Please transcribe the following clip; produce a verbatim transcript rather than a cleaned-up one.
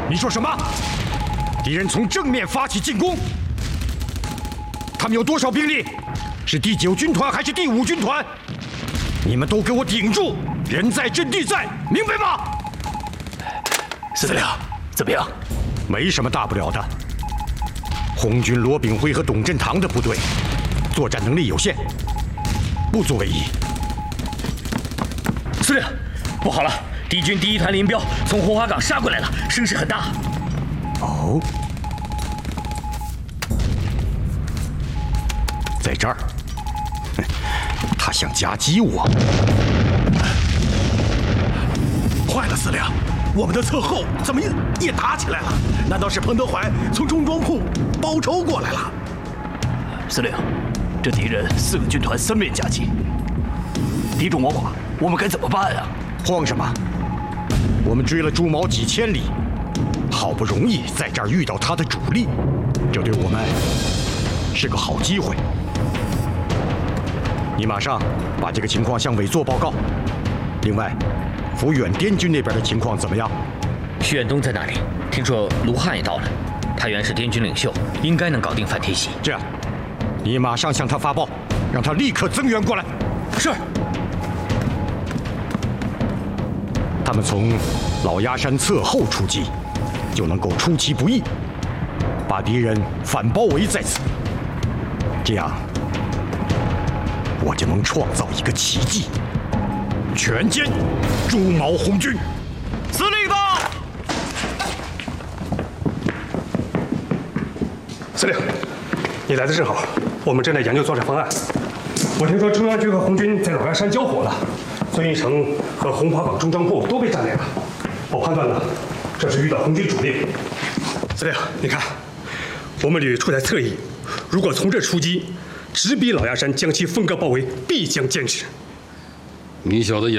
你说什么？敌人从正面发起进攻，他们有多少兵力？是第九军团还是第五军团？你们都给我顶住！人在阵地在，明白吗？ 司令，怎么样？ 没什么大不了的。红军罗炳辉和董振堂的部队，作战能力有限，不足为疑。 司令，不好了！敌军第一团林彪从红花岗杀过来了，声势很大。 哦，在这儿，他想夹击我。 坏了，司令，我们的侧后怎么也也打起来了？难道是彭德怀从中庄铺包抄过来了？ 司令，这敌人四个军团三面夹击，敌众我寡，我们该怎么办啊？ 慌什么？我们追了朱毛几千里，好不容易在这儿遇到他的主力，这对我们是个好机会。你马上把这个情况向委座报告。另外，抚远滇军那边的情况怎么样？ 徐远东在哪里？听说卢汉也到了，他原是滇军领袖，应该能搞定范天喜。 这样，你马上向他发报，让他立刻增援过来。 是。 他们从老鸭山侧后出击，就能够出其不意，把敌人反包围在此。这样，我就能创造一个奇迹，全歼朱毛红军。 司令到！ 司令，你来的正好，我们正在研究作战方案。我听说中央军和红军在老鸭山交火了。孙玉成和红花岗中庄铺都被占领了，我判断呢，这是遇到红军主力。司令，你看，我们旅处在侧翼，如果从这出击，直逼老鸭山，将其分割包围，必将坚持。 你小子也。